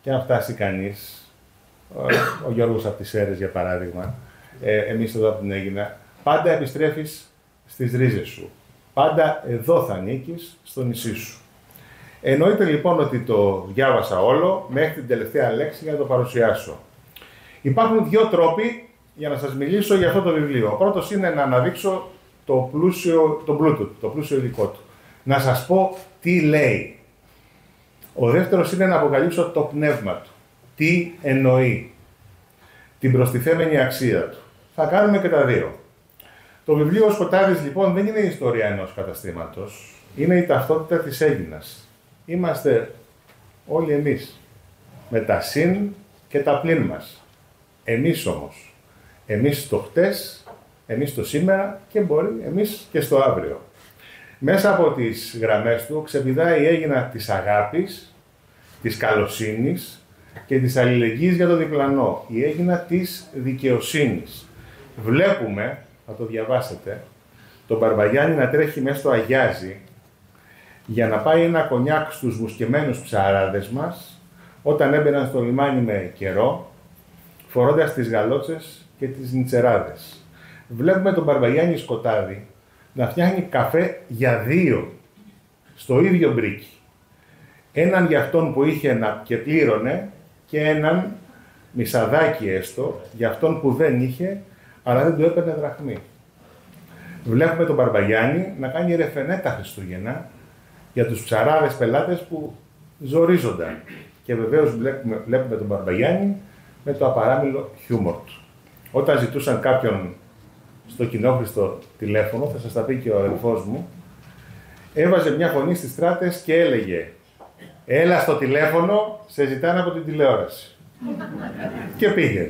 και αν φτάσει κανείς, ο Γιώργος από τις Σέρρες για παράδειγμα, εμείς εδώ από την Αίγινα, πάντα επιστρέφεις στις ρίζες σου. Πάντα εδώ θα ανήκεις, στο νησί σου. Εννοείται λοιπόν ότι το διάβασα όλο μέχρι την τελευταία λέξη για να το παρουσιάσω. Υπάρχουν δύο τρόποι για να σας μιλήσω για αυτό το βιβλίο. Ο πρώτος είναι να αναδείξω το πλούσιο υλικό του. Να σας πω τι λέει. Ο δεύτερος είναι να αποκαλύψω το πνεύμα του. Τι εννοεί. Την προστιθέμενη αξία του. Θα κάνουμε και τα δύο. Το βιβλίο «Ο Σκοτάδης» λοιπόν δεν είναι η ιστορία ενός καταστήματος. Είναι η ταυτότητα της Αίγινας. Είμαστε όλοι εμείς. Με τα συν και τα πλην μας. Εμείς όμως. Εμείς στο χτες, εμείς στο σήμερα και μπορεί εμείς και στο αύριο. Μέσα από τις γραμμές του ξεπηδάει η Αίγινα της αγάπης, της καλοσύνης και της αλληλεγγύης για το διπλανό. Η Αίγινα της δικαιοσύνης. Βλέπουμε, θα το διαβάσετε, τον Μπαρμπαγιάννη να τρέχει μέσα στο Αγιάζι για να πάει ένα κονιάκ στους μουσκεμένους ψαράδες μας όταν έμπαιναν στο λιμάνι με καιρό, φορώντας τις γαλότσες και τις νιτσεράδες. Βλέπουμε τον Μπαρμπαγιάννη Σκοτάδη να φτιάχνει καφέ για δύο, στο ίδιο μπρίκι. Έναν για αυτόν που είχε και πλήρωνε και έναν μισαδάκι έστω για αυτόν που δεν είχε, αλλά δεν του έπαιρνε δραχμή. Βλέπουμε τον Μπαρμπαγιάννη να κάνει ρεφενέ τα Χριστούγεννα για τους ψαράδες πελάτες που ζορίζονταν. Και βεβαίως βλέπουμε τον Μπαρμπαγιάννη με το απαράμιλο χιούμορ του. Όταν ζητούσαν κάποιον στο κοινόχρηστο τηλέφωνο, θα σας τα πει και ο αδελφός μου, έβαζε μια φωνή στις στράτες και έλεγε «Έλα στο τηλέφωνο, σε ζητάνε από την τηλεόραση». Και πήγαινε.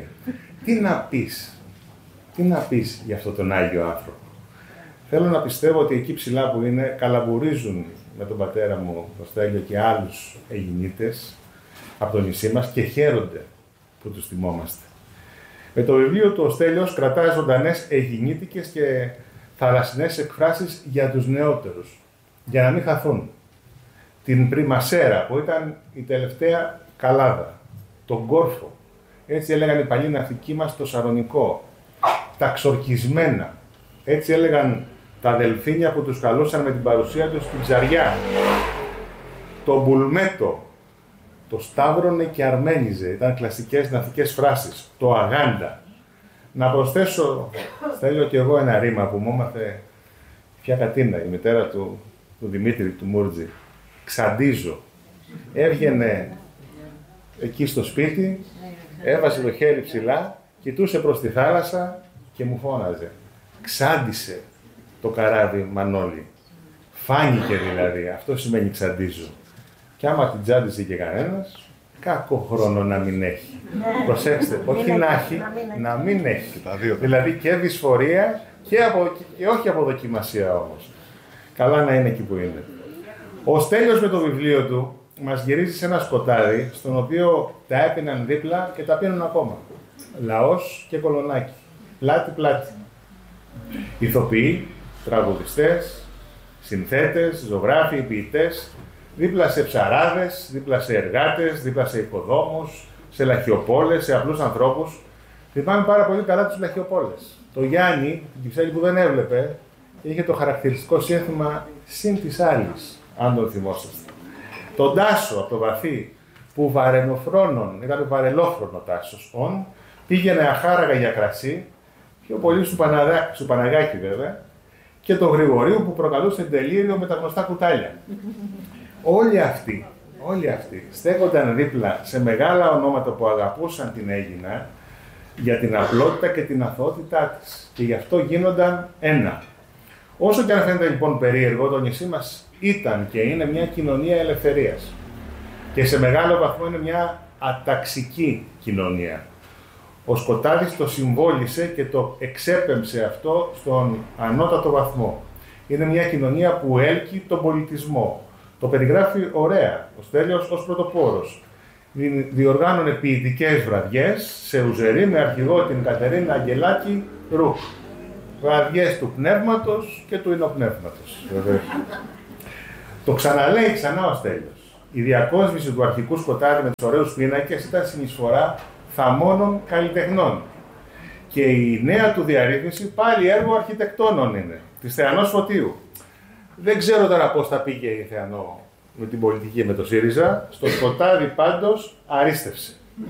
Τι να πεις για αυτόν τον Άγιο άνθρωπο. Θέλω να πιστεύω ότι εκεί ψηλά που είναι καλαμπουρίζουν με τον πατέρα μου, τον Στέλιο και άλλους Αιγινίτες από το νησί μας και χαίρονται που τους θυμόμαστε. Με το βιβλίο του ο Στέλιος κρατάει ζωντανές αιγινίτικες και θαλασσινές εκφράσεις για τους νεότερους, για να μην χαθούν. Την Πριμασέρα, που ήταν η τελευταία καλάδα, τον Κόρφο, έτσι έλεγαν οι παλιοί ναυτικοί μας το Σαρονικό, τα Ξορκισμένα, έτσι έλεγαν τα Δελφίνια που τους καλούσαν με την παρουσία τους στην Ψαριά, το Μπουλμέτο, το Σταύρωνε και Αρμένιζε, ήταν κλασικές ναυτικές φράσεις, το Αγάντα. Να προσθέσω, θέλω και εγώ ένα ρήμα που μου έμαθε πια Κατίνα, η μητέρα του Δημήτρη του Μούρτζη. Ξαντίζω. Έβγαινε εκεί στο σπίτι, έβαζε το χέρι ψηλά, κοιτούσε προς τη θάλασσα και μου φώναζε. Ξάντισε το καράβι Μανώλη. Φάνηκε δηλαδή, αυτό σημαίνει ξαντίζω. Και άμα την τσάντισε και κανένας, κακό χρόνο να μην έχει. Προσέξτε, όχι να έχει, να μην έχει. Δηλαδή και δυσφορία και όχι αποδοκιμασία όμως. Καλά να είναι εκεί που είναι. Ο Στέλιος με το βιβλίο του μας γυρίζει σε ένα σκοτάδι, στον οποίο τα έπιναν δίπλα και τα πίνουν ακόμα. Λαός και κολονάκι. Πλάτη-πλάτη. Ηθοποιοί, τραγουδιστές, συνθέτες, ζωγράφοι, ποιητές, δίπλα σε ψαράδες, δίπλα σε εργάτες, δίπλα σε οικοδόμους, σε λαχιοπόλες, σε απλούς ανθρώπους. Θυμάμαι πάρα πολύ καλά τους λαχιοπόλες. Το Γιάννη, την Κυψέλη που δεν έβλεπε, είχε το χαρακτηριστικό σύνθημα «Συν της άλλης», αν τον θυμόσαστε. Τον Τάσο από το Βαθύ, που βαρενοφρόνων, ήταν βαρελόφρονο Τάσος, πήγαινε αχάραγα για κρασί, πιο πολύ σου Παναγάκη βέβαια, και τον Γρηγορίου που προκαλούσε τελείριο με τα γνωστά κουτάλια. Όλοι αυτοί στέκονταν δίπλα σε μεγάλα ονόματα που αγαπούσαν την Αίγινα για την απλότητα και την αθωότητά της. Και γι' αυτό γίνονταν ένα. Όσο και αν φαίνεται λοιπόν περίεργο, το νησί μας ήταν και είναι μια κοινωνία ελευθερίας. Και σε μεγάλο βαθμό είναι μια αταξική κοινωνία. Ο Σκοτάδης το συμβόλισε και το εξέπεμψε αυτό στον ανώτατο βαθμό. Είναι μια κοινωνία που έλκει τον πολιτισμό. Το περιγράφει ωραία ο Στέλιος ως πρωτοπόρος. Διοργάνωνε ποιητικές βραδιές σε Ουζερή με αρχηγό την Κατερίνα Αγγελάκη Ρουκ. Βραδιές του πνεύματος και του υνοπνεύματος. Το ξαναλέει ξανά ο Στέλιος. Η διακόσμηση του αρχικού σκοτάδι με τους ωραίους πίνακες ήταν συνεισφορά θαμώνων καλλιτεχνών. Και η νέα του διαρρύθμιση πάλι έργο αρχιτεκτόνων είναι, της Θεανός Φωτίου. Δεν ξέρω τώρα πώς θα πήγε η Θεανό με την πολιτική με το ΣΥΡΙΖΑ, στο σκοτάδι πάντως αρίστευσε.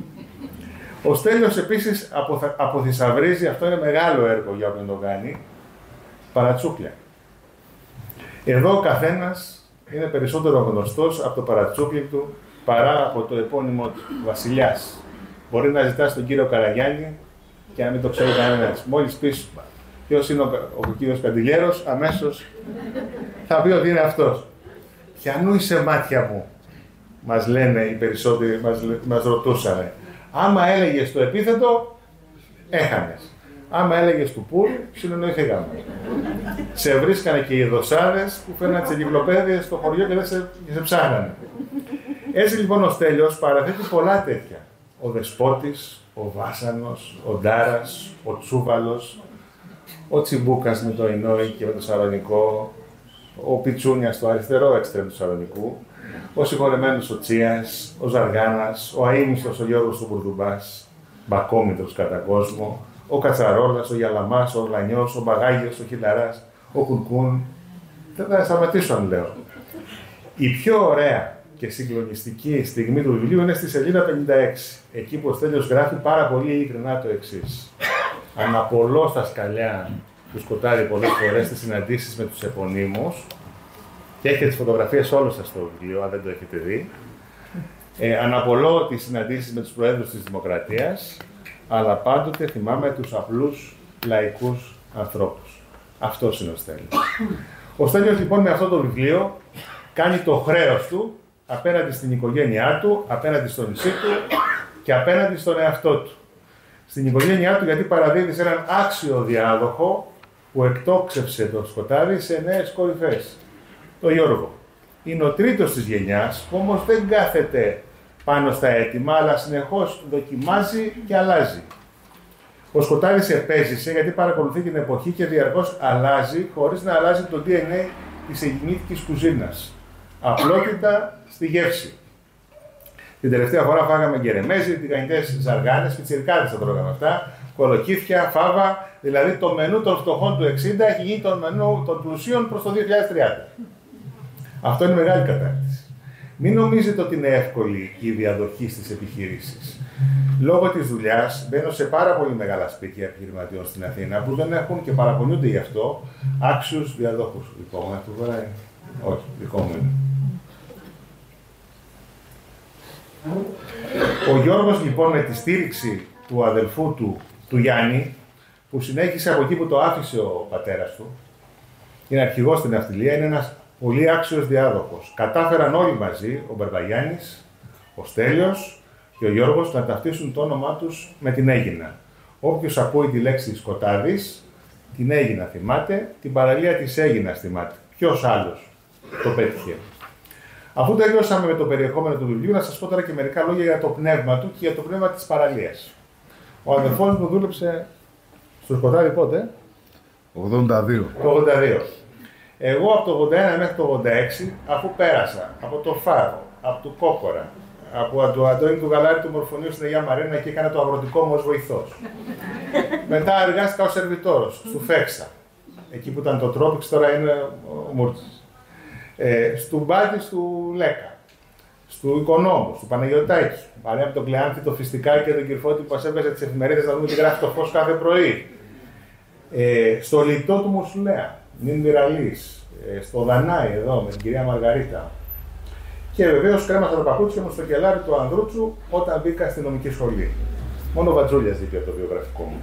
Ο Στέλιος επίσης αποθυσαυρίζει, αυτό είναι μεγάλο έργο για όποιον το κάνει, παρατσούκλια. Εδώ ο καθένας είναι περισσότερο γνωστός από το παρατσούκλι του παρά από το επώνυμό του, Βασιλιάς. Μπορεί να ζητάς τον κύριο Καραγιάννη και να μην το ξέρει κανένας. Μόλις πεις ποιος είναι ο κύριος Καντιλιέρος, αμέσως θα πει ότι είναι αυτός. Ποιανού είσαι μάτια μου, μας λένε οι περισσότεροι, μας ρωτούσανε. Άμα έλεγες το επίθετο, έχανες. Άμα έλεγες του πουλ, συνεννοηθήκαμε. Σε βρίσκανε και οι δοσάδες που φέρναν τις εγκυκλοπαίδειες στο χωριό και δεν σε ψάχνανε. Έτσι λοιπόν ο Στέλιος παραθέτει πολλά τέτοια. Ο Δεσπότης, ο Βάσανος, ο Ντάρας, ο Τσούβαλος, ο Τσιμπούκας με το Ινόη και με το Σαλονικό, ο Πιτσούνιας στο αριστερό εξτρέμ του Σαλονικού, ο συγχωρεμένος ο Τσίας, ο Ζαργάνας, ο αείμιστος ο Γιώργος του Μπουρδουμπάς, μπακόμητρος κατά κόσμο, ο Κατσαρόλας, ο Γιαλαμάς, ο Γλανιός, ο Μπαγάγιος, ο Χιλαράς, ο Κουρκούν. Δεν θα σταματήσω αν λέω. Η πιο ωραία και συγκλονιστική στιγμή του βιβλίου είναι στη σελίδα 56. Εκεί που ο Στέλιος γράφει πάρα πολύ ειλικρινά το εξής. Αναπολώ στα σκαλιά του σκοτάδι πολλές φορές τις συναντήσεις με τους επωνύμους και έχετε τις φωτογραφίες όλες σας στο βιβλίο, αν δεν το έχετε δει. Αναπολώ τις συναντήσεις με τους προέδρους της Δημοκρατίας, αλλά πάντοτε θυμάμαι τους απλούς λαϊκούς ανθρώπους. Αυτός είναι ο Στέλιος. Ο Στέλιος λοιπόν με αυτό το βιβλίο κάνει το χρέος του απέναντι στην οικογένειά του, απέναντι στο νησί του και απέναντι στον εαυτό του. Στην οικογένειά του γιατί παραδίδει σε έναν άξιο διάδοχο που εκτόξευσε το σκοτάδι σε νέες κορυφές. Το Γιώργο. Είναι ο τρίτος της γενιάς που όμως δεν κάθεται πάνω στα έτοιμα, αλλά συνεχώς δοκιμάζει και αλλάζει. Ο Σκοτάδης επέζησε γιατί παρακολουθεί την εποχή και διαρκώς αλλάζει χωρίς να αλλάζει το DNA της αιγινήτικης κουζίνας. Απλότητα στη γεύση. Την τελευταία φορά φάγαμε γκερεμέζι, τηγανιτές ζαργάνες, πιτσιρικάδες θα τρώγαμε αυτά, κολοκύθια, φάβα, δηλαδή το μενού των φτωχών του 60 έχει γίνει το μενού των πλουσίων προς το 2030. Αυτό είναι μεγάλη κατάκτηση. Μην νομίζετε ότι είναι εύκολη η διαδοχή στις επιχειρήσεις. Λόγω της δουλειάς μπαίνω σε πάρα πολύ μεγάλα σπίτια επιχειρηματιών στην Αθήνα που δεν έχουν και παραπονιούνται γι' αυτό άξιους διαδόχους. Δικό μου αυτό τώρα όχι, δικό μου είναι. Ο Γιώργος λοιπόν με τη στήριξη του αδελφού του Γιάννη, που συνέχισε από εκεί που το άφησε ο πατέρας του, είναι αρχηγός στην ναυτιλία, είναι ένας πολύ άξιος διάδοχος. Κατάφεραν όλοι μαζί, ο Μπαρμπαγιάννης, ο Στέλιος και ο Γιώργος, να ταυτίσουν το όνομά τους με την Αίγινα. Όποιος ακούει τη λέξη Σκοτάδης, την Αίγινα θυμάται, την παραλία της Αίγινας θυμάται. Ποιος άλλος το πέτυχε. Αφού τελειώσαμε με το περιεχόμενο του βιβλίου, να σας πω τώρα και μερικά λόγια για το πνεύμα του και για το πνεύμα της παραλίας. Ο αδελφός μου δούλεψε στο Σκοτάδι πότε? 82. Το 82. Εγώ από το 81 μέχρι το 86, αφού πέρασα από το Φάρο, από το Κόκορα, από το Αντώνη του Γαλάρη του Μορφωνίου στην Αγία Μαρίνα και έκανα το αγροτικό μου ως βοηθός. Μετά εργάστηκα ως σερβιτόρος, στο Φέξα. Εκεί που ήταν το Τρόπιξ, τώρα είναι ο Μούρτσης. Στου Μπάτι του Λέκα. Στου Οικονόμου, του Παναγιωτάκη. Παρέα με τον Κλεάνθη, το Φιστικά και τον Κυρφώτη που μας έβγαζε τις εφημερίδες να δούμε τι γράφει το Φως κάθε πρωί. Στο Λιτό του Μουρσουλέα, Νιν Μυραλής. Στο Δανάη εδώ με την κυρία Μαργαρίτα. Και βεβαίως κρέμασα τα παπούτσια μου στο κελάρι του Ανδρούτσου όταν μπήκα στη νομική σχολή. Μόνο ο Βατζούλιας δίκαιο το βιογραφικό μου.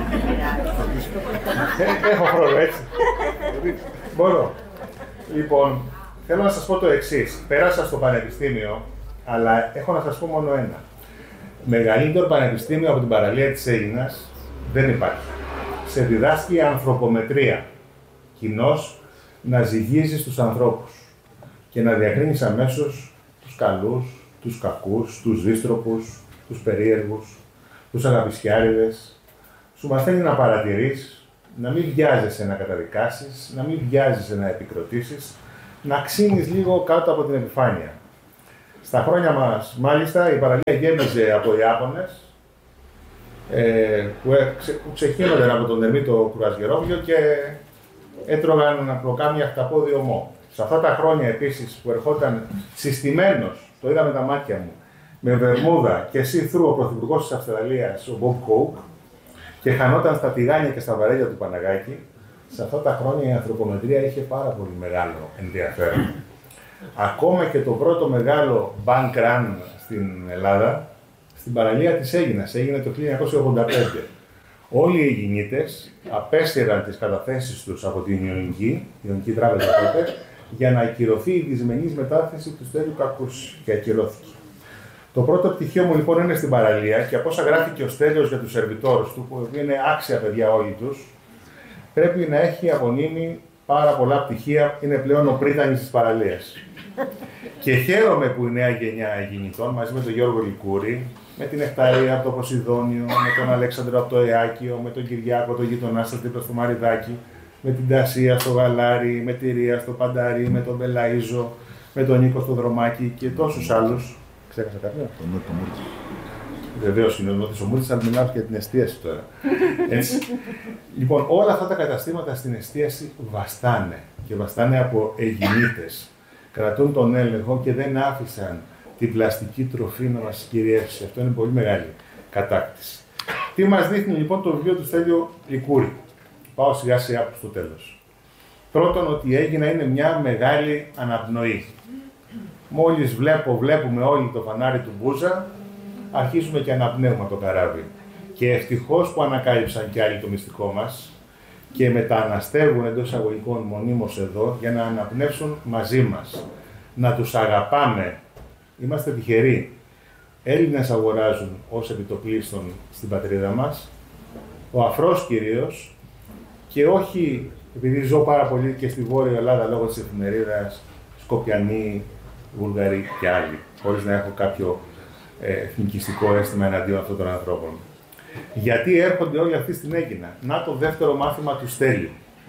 Έχω χρόνο, έτσι. Μπορώ. Λοιπόν, θέλω να σας πω το εξής. Πέρασα στο πανεπιστήμιο, αλλά έχω να σας πω μόνο ένα. Μεγαλύτερο πανεπιστήμιο από την παραλία της Αίγινας δεν υπάρχει. Σε διδάσκει ανθρωπομετρία. Κοινώς να ζυγίζεις τους ανθρώπους και να διακρίνεις αμέσως τους καλούς, τους κακούς, τους δύστροπους, τους περίεργους, τους αγαπησιάριδες. Σου μαθαίνει να παρατηρείς, να μην βιάζεσαι να καταδικάσεις, να μην βιάζεσαι να επικροτήσεις, να ξύνεις λίγο κάτω από την επιφάνεια. Στα χρόνια μας, μάλιστα, η παραλία γέμιζε από Ιάπωνες που ξεχύνονταν από τον Ερμήτο Κουρασγερόβιο και έτρωγαν προκάμια χταπόδι ομό. Σε αυτά τα χρόνια επίσης που ερχόταν συστημένος, το είδα με τα μάτια μου, με βερμούδα και see-through ο πρωθυπουργός της Αυστραλίας, ο Μπομπ Κόουκ, και χανόταν στα τηγάνια και στα βαρέλια του Παναγάκη, σε αυτά τα χρόνια η ανθρωπομετρία είχε πάρα πολύ μεγάλο ενδιαφέρον. Ακόμα και το πρώτο μεγάλο bank run στην Ελλάδα, στην παραλία της Αίγινας, έγινε το 1985. Όλοι οι Αιγινίτες απέσυραν τις καταθέσεις τους από την Ιωνική Τράπεζα τότε, για να ακυρωθεί η δυσμενής μετάθεση του Στέλιου Κακούση, και ακυρώθηκε. Το πρώτο πτυχίο μου λοιπόν είναι στην παραλία, και από όσα γράφει και ο Στέλιος για τους σερβιτόρους του, που είναι άξια παιδιά όλοι τους, πρέπει να έχει απονείμει πάρα πολλά πτυχία, είναι πλέον ο πρίτανης της παραλίας. Και χαίρομαι που η νέα γενιά Αιγινητών, μαζί με τον Γιώργο Λικούρη, με την Νεκταρία από το Ποσειδόνιο, με τον Αλέξανδρο από το Εάκιο, με τον Κυριάκο, τον γειτονά σας δίπλα στο Μαριδάκι, με την Τασία στο Γαλάρι, με τη Ρία στο Πανταρί, με τον Μπελαΐζο, με τον Νίκο στο Δρομάκι και τόσους άλλους. Ξέχασα κάποιον? Τον Νότο Μούρτζη. Βεβαίως είναι ο Νότος ο Μούρτζης, αλλά μιλάω για την εστίαση τώρα. Έτσι. Λοιπόν, όλα αυτά τα καταστήματα στην εστίαση βαστάνε, και βαστάνε από Αιγινίτες. Κρατούν τον έλεγχο και δεν άφησαν την πλαστική τροφή να μας κυριεύσει. Αυτό είναι πολύ μεγάλη κατάκτηση. Τι μας δείχνει λοιπόν το βιβλίο του Στέλιο Λικούρη? Πάω σιγά σιγά προς το τέλος. Πρώτον, ότι η Αίγινα είναι μια μεγάλη αναπνοή. Μόλις βλέπουμε όλοι το φανάρι του Μπούζα, αρχίζουμε και αναπνέουμε το καράβι. Και ευτυχώς που ανακάλυψαν κι άλλοι το μυστικό μας και μεταναστεύουν εντός εισαγωγικών μονίμως εδώ για να αναπνεύσουν μαζί μας. Να τους αγαπάμε. Είμαστε τυχεροί. Έλληνες αγοράζουν ως επιτοπλίστων στην πατρίδα μας, ο αφρός κυρίως, και όχι επειδή ζω πάρα πολύ και στη Βόρεια Ελλάδα λόγω της εφημερίδας, Σκοπιανοί, Βουλγαροί και άλλοι, χωρίς να έχω κάποιο εθνικιστικό αίσθημα εναντίον αυτών των ανθρώπων. Γιατί έρχονται όλοι αυτοί στην Αίγινα? Να το δεύτερο μάθημα του Στέλιου.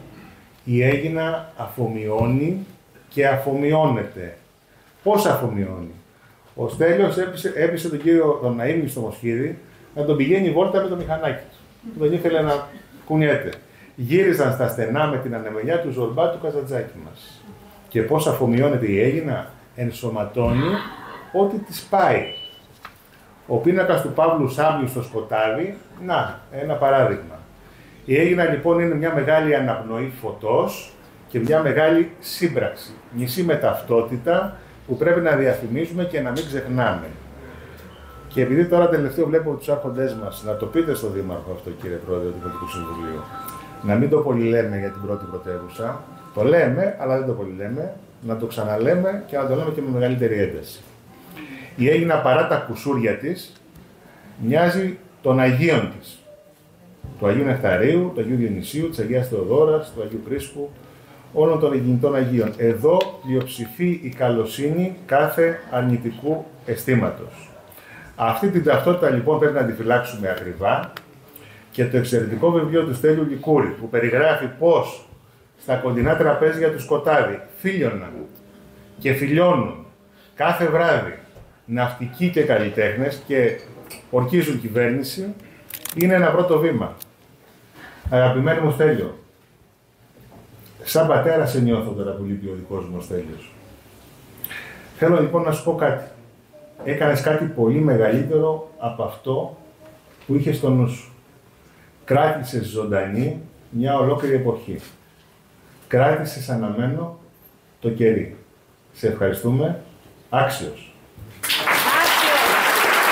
Η Αίγινα αφομοιώνει και αφομοιώνεται. Πώς αφομοιώνει? Ο Στέλιος έπεισε τον κύριο τον Ναΐμι στο Μοσχίδι να τον πηγαίνει βόλτα με το μηχανάκι του. Δεν ήθελε να κουνιέται. Γύριζαν στα στενά με την ανεμελιά του Ζορμπά του Καζατζάκη μας. Και πώς αφομοιώνεται η Αίγινα? Ενσωματώνει ό,τι της πάει. Ο πίνακας του Παύλου Σάμιου στο σκοτάδι, να, ένα παράδειγμα. Η Αίγινα λοιπόν είναι μια μεγάλη αναπνοή φωτός και μια μεγάλη σύμπραξη. Μισή με ταυτότητα που πρέπει να διαφημίζουμε και να μην ξεχνάμε. Και επειδή τώρα τελευταίο βλέπω τους άρχοντές μας, να το πείτε στον Δήμαρχο αυτό, κύριε Πρόεδρε του Δημοτικού Συμβουλίου, να μην το πολυλέμε για την πρώτη πρωτεύουσα. Το λέμε, αλλά δεν το πολυλέμε. Να το ξαναλέμε και να το λέμε και με μεγαλύτερη ένταση. Η Αίγινα, παρά τα κουσούρια της, μοιάζει των Αγίων της. Του Αγίου Νεκταρίου, του Αγίου Διονυσίου, της Αγίας Θεοδόρας, του Αγίου Κρίσπου, όλων των Αιγινητών Αγίων. Εδώ πλειοψηφεί η καλοσύνη κάθε αρνητικού αισθήματος. Αυτή την ταυτότητα λοιπόν πρέπει να τη φυλάξουμε ακριβά, και το εξαιρετικό βιβλίο του Στέλιου Λικούρη, που περιγράφει πώς στα κοντινά τραπέζια του Σκοτάδι φίλιωναν και φιλιώνουν κάθε βράδυ ναυτικοί και καλλιτέχνες και ορκίζουν κυβέρνηση, είναι ένα πρώτο βήμα. Αγαπημένο μου Στέλιο, σαν πατέρα σε νιώθω τώρα που λείπει ο δικός μου ο Στέλιος. Θέλω λοιπόν να σου πω κάτι. Έκανες κάτι πολύ μεγαλύτερο από αυτό που είχες στο νου σου. Κράτησες ζωντανή μια ολόκληρη εποχή. Κράτησες αναμένο το κερί. Σε ευχαριστούμε. Άξιος.